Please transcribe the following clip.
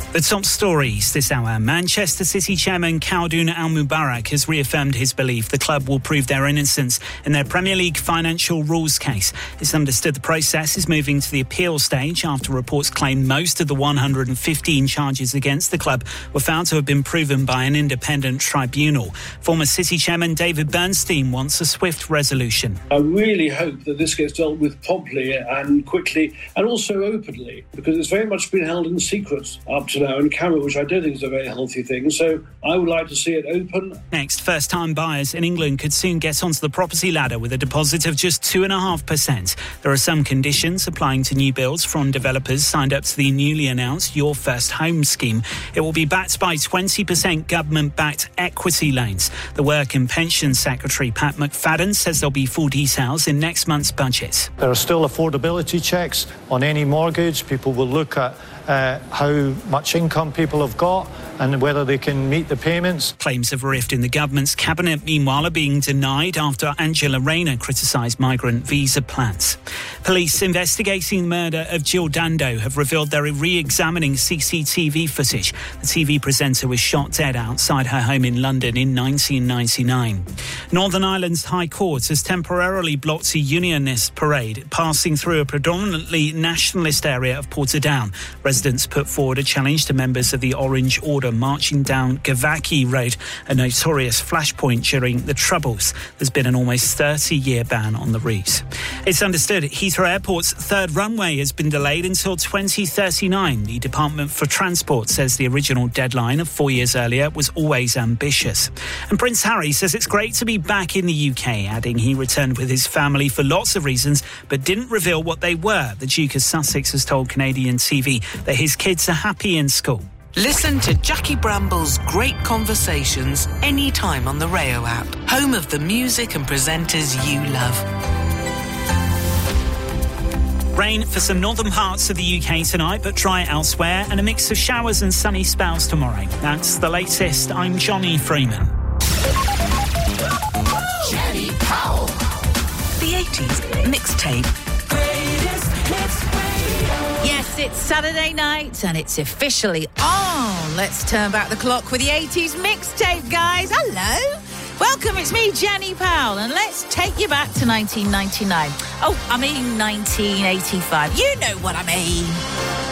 The top stories this hour. Manchester City chairman Khaldoon Al-Mubarak has reaffirmed his belief the club will prove their innocence in their Premier League financial rules case. It's understood the process is moving to the appeal stage after reports claim most of the 115 charges against the club were found to have been proven by an independent tribunal. Former City chairman David Bernstein wants a swift resolution. I really hope that this gets dealt with promptly and quickly and also openly, because it's very much been held in secret up to now in camera, which I don't think is a very healthy thing. So I would like to see it open. Next, first-time buyers in England could soon get onto the property ladder with a deposit of just 2.5%. There are some conditions applying to new builds from developers signed up to the newly announced Your First Home scheme. It will be backed by 20% government-backed equity loans. The Work and Pensions Secretary Pat McFadden says there'll be full details in next month's budget. There are still affordability checks on any mortgage. People will look at how much income people have got and whether they can meet the payments. Claims of rift in the government's cabinet, meanwhile, are being denied after Angela Rayner criticised migrant visa plans. Police investigating the murder of Jill Dando have revealed they're re-examining CCTV footage. The TV presenter was shot dead outside her home in London in 1999. Northern Ireland's High Court has temporarily blocked a unionist parade passing through a predominantly nationalist area of Portadown. Residents put forward a challenge to members of the Orange Order marching down Gavaki Road, a notorious flashpoint during the Troubles. There's been an almost 30-year ban on the route. It's understood Heathrow Airport's third runway has been delayed until 2039. The Department for Transport says the original deadline of 4 years earlier was always ambitious. And Prince Harry says it's great to be back in the UK, adding he returned with his family for lots of reasons, but didn't reveal what they were. The Duke of Sussex has told Canadian TV that his kids are happy in school. Listen to Jackie Bramble's great conversations anytime on the Rayo app, home of the music and presenters you love. Rain for some northern parts of the UK tonight, but dry elsewhere, and a mix of showers and sunny spells tomorrow. That's the latest. I'm Johnny Freeman. Jenny Powell. The 80s mixtape. Yes, it's Saturday night and it's officially on. Let's turn back the clock with the 80s mixtape, guys. Hello. Welcome, it's me, Jenny Powell, and let's take you back to 1999. Oh, I mean 1985. You know what I mean.